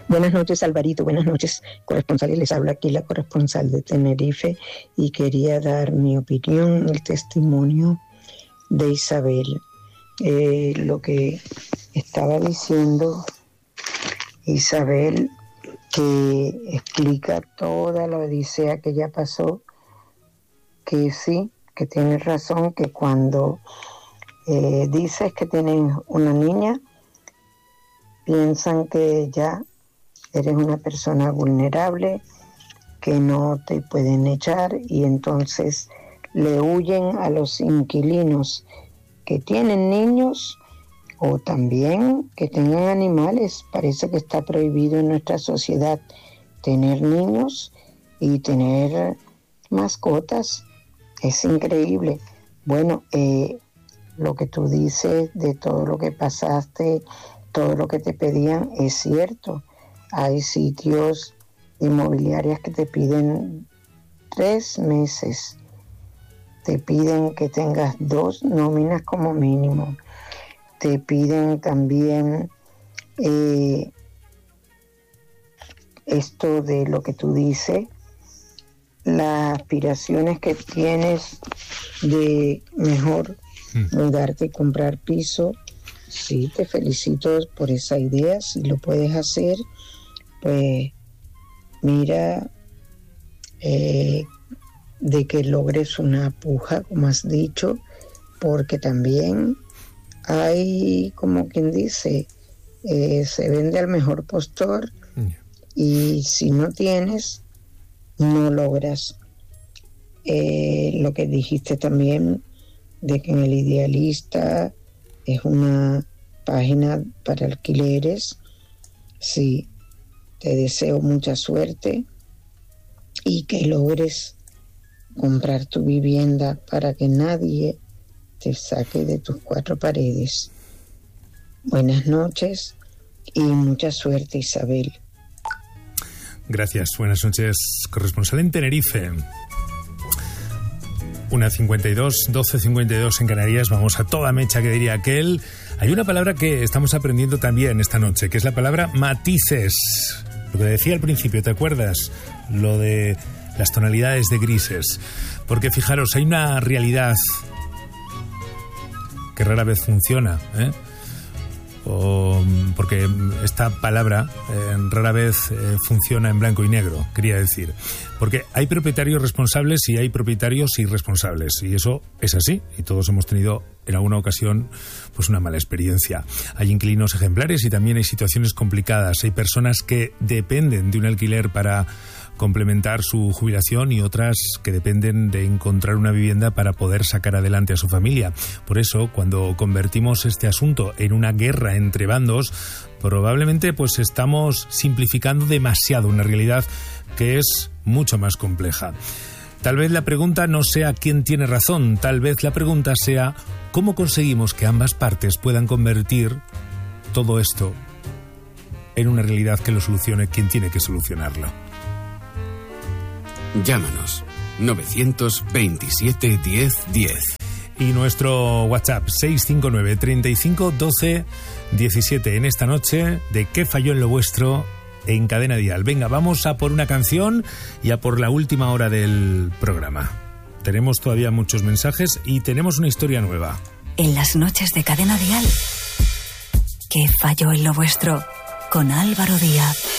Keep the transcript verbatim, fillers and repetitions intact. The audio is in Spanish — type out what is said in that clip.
Buenas noches, Alvarito, buenas noches, corresponsal. Les habla aquí la corresponsal de Tenerife y quería dar mi opinión, el testimonio de Isabel. Eh, lo que estaba diciendo Isabel, que explica toda la odisea que ya pasó, que sí, que tienes razón, que cuando eh, dices que tienes una niña, piensan que ya eres una persona vulnerable, que no te pueden echar, y entonces le huyen a los inquilinos que tienen niños o también que tengan animales. Parece que está prohibido en nuestra sociedad tener niños y tener mascotas. Es increíble. Bueno, eh, lo que tú dices de todo lo que pasaste, todo lo que te pedían, es cierto. Hay sitios inmobiliarias que te piden tres meses. Te piden que tengas dos nóminas como mínimo. Te piden también eh, esto de lo que tú dices, las aspiraciones que tienes de mejor mm. mudarte y comprar piso. Sí, te felicito por esa idea. Si lo puedes hacer, pues mira eh, de que logres una puja, como has dicho, porque también hay, como quien dice, eh, se vende al mejor postor, y si no tienes, no logras. Eh, lo que dijiste también de que en El Idealista es una página para alquileres. Sí, te deseo mucha suerte y que logres comprar tu vivienda para que nadie te saque de tus cuatro paredes. Buenas noches y mucha suerte, Isabel. Gracias, buenas noches, corresponsal en Tenerife. una cincuenta y dos, doce cincuenta y dos en Canarias. Vamos a toda mecha, que diría aquel. Hay una palabra que estamos aprendiendo también esta noche, que es la palabra matices. Lo que decía al principio, ¿te acuerdas? Lo de las tonalidades de grises. Porque fijaros, hay una realidad que rara vez funciona, ¿eh? O, porque esta palabra eh, rara vez eh, funciona en blanco y negro, quería decir. Porque hay propietarios responsables y hay propietarios irresponsables. Y eso es así. Y todos hemos tenido en alguna ocasión pues una mala experiencia. Hay inquilinos ejemplares y también hay situaciones complicadas. Hay personas que dependen de un alquiler para complementar su jubilación y otras que dependen de encontrar una vivienda para poder sacar adelante a su familia. Por eso, cuando convertimos este asunto en una guerra entre bandos, probablemente pues estamos simplificando demasiado una realidad que es mucho más compleja. Tal vez la pregunta no sea quién tiene razón, tal vez la pregunta sea cómo conseguimos que ambas partes puedan convertir todo esto en una realidad que lo solucione quien tiene que solucionarlo. Llámanos novecientos veintisiete diez diez. Y nuestro WhatsApp seis cinco nueve, treinta y cinco, doce, diecisiete. En esta noche de ¿Qué falló en lo vuestro? En Cadena Dial. Venga, vamos a por una canción y a por la última hora del programa. Tenemos todavía muchos mensajes y tenemos una historia nueva. En las noches de Cadena Dial, ¿Qué falló en lo vuestro? Con Álvaro Díaz.